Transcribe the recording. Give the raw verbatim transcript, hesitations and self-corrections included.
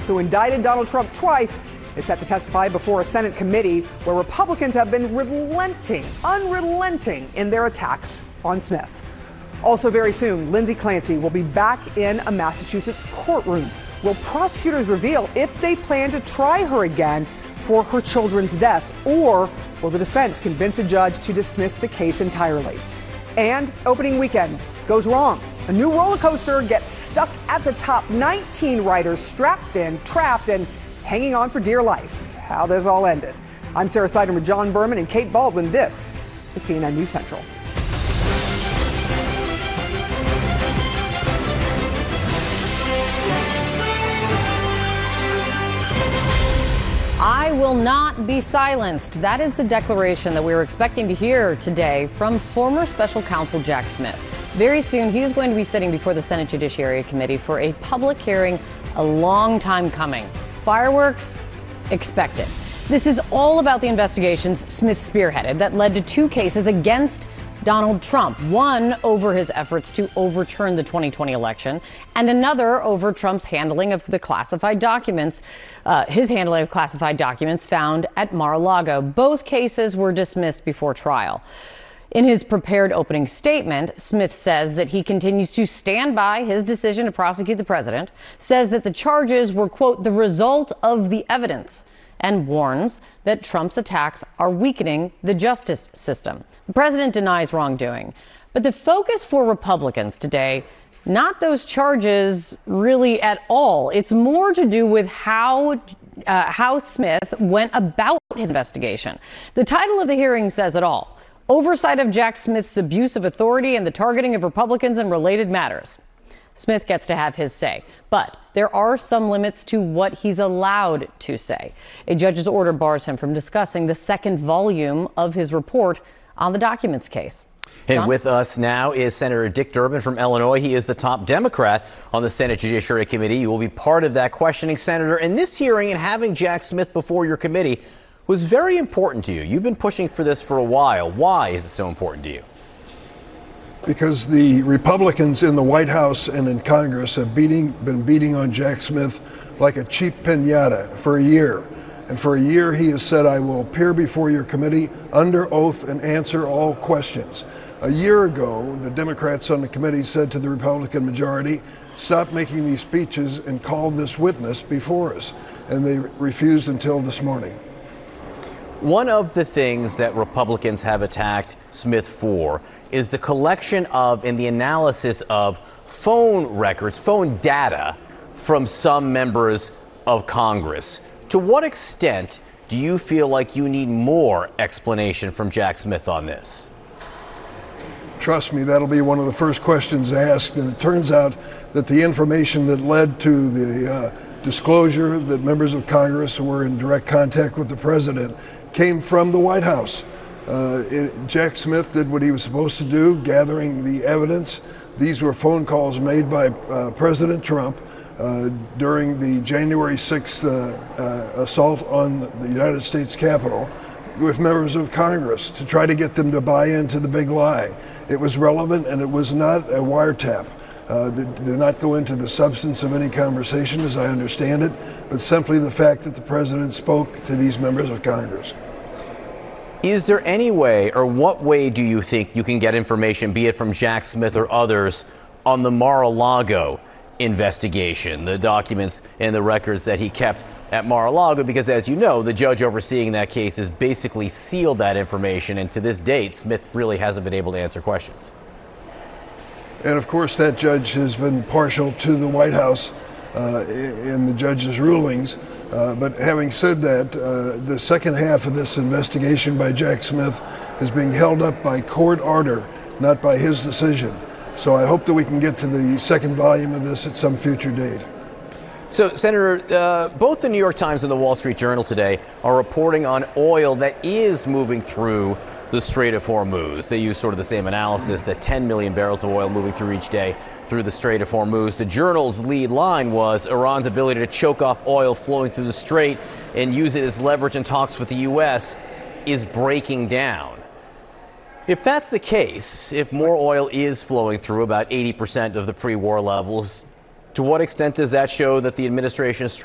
who indicted Donald Trump twice, is set to testify before a Senate committee where Republicans have been relenting, unrelenting in their attacks on Smith. Also very soon, Lindsay Clancy will be back in a Massachusetts courtroom. Will prosecutors reveal if they plan to try her again for her children's deaths, or will the defense convince a judge to dismiss the case entirely? And opening weekend goes wrong. A new roller coaster gets stuck at the top. nineteen riders strapped in, trapped, and hanging on for dear life. How this all ended. I'm Sarah Sider with John Berman and Kate Baldwin. This is C N N News Central. I will not be silenced. That is the declaration that we were expecting to hear today from former special counsel Jack Smith. Very soon, he is going to be sitting before the Senate Judiciary Committee for a public hearing, a long time coming. Fireworks expected. This is all about the investigations Smith spearheaded that led to two cases against Donald Trump, one over his efforts to overturn the twenty twenty election, and another over Trump's handling of the classified documents, uh, his handling of classified documents found at Mar-a-Lago. Both cases were dismissed before trial. In his prepared opening statement, Smith says that he continues to stand by his decision to prosecute the president, says that the charges were, quote, the result of the evidence, and warns that Trump's attacks are weakening the justice system. The president denies wrongdoing. But the focus for Republicans today, not those charges really at all. It's more to do with how uh, how Smith went about his investigation. The title of the hearing says it all. Oversight of Jack Smith's abuse of authority and the targeting of Republicans in related matters. Smith gets to have his say, but there are some limits to what he's allowed to say. A judge's order bars him from discussing the second volume of his report on the documents case. And John? with us now is Senator Dick Durbin from Illinois. He is the top Democrat on the Senate Judiciary Committee. You will be part of that questioning, Senator. And this hearing and having Jack Smith before your committee was very important to you. You've been pushing for this for a while. Why is it so important to you? Because the Republicans in the White House and in Congress have beating, been beating on Jack Smith like a cheap piñata for a year. And for a year he has said, I will appear before your committee under oath and answer all questions. A year ago, the Democrats on the committee said to the Republican majority, stop making these speeches and call this witness before us. And they refused until this morning. One of the things that Republicans have attacked Smith for is the collection of and the analysis of phone records, phone data from some members of Congress. To what extent do you feel like you need more explanation from Jack Smith on this? Trust me, that'll be one of the first questions asked. And it turns out that the information that led to the uh, disclosure that members of Congress were in direct contact with the president came from the White House. Uh, it, Jack Smith did what he was supposed to do, gathering the evidence. These were phone calls made by uh, President Trump uh, during the January sixth uh, uh, assault on the United States Capitol with members of Congress to try to get them to buy into the big lie. It was relevant and it was not a wiretap. Uh, they did not go into the substance of any conversation, as I understand it, but simply the fact that the president spoke to these members of Congress. Is there any way, or what way do you think you can get information, be it from Jack Smith or others, on the Mar-a-Lago investigation, the documents and the records that he kept at Mar-a-Lago? Because, as you know, the judge overseeing that case has basically sealed that information, and to this date, Smith really hasn't been able to answer questions. And of course, that judge has been partial to the White House uh, in the judge's rulings. Uh, but having said that, uh, the second half of this investigation by Jack Smith is being held up by court order, not by his decision. So I hope that we can get to the second volume of this at some future date. So, Senator, uh, both the New York Times and the Wall Street Journal today are reporting on oil that is moving through the Strait of Hormuz. They use sort of the same analysis, that ten million barrels of oil moving through each day through the Strait of Hormuz. The Journal's lead line was Iran's ability to choke off oil flowing through the Strait and use it as leverage in talks with the U S is breaking down. If that's the case, if more oil is flowing through, about eighty percent of the pre-war levels, to what extent does that show that the administration is